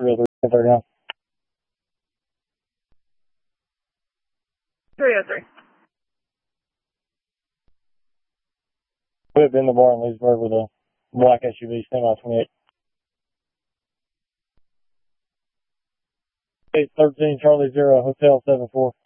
303, 1039. 303. Could have been the bar in Leesburg with a black SUV, stand by 28. 813 Charlie 0, Hotel 74.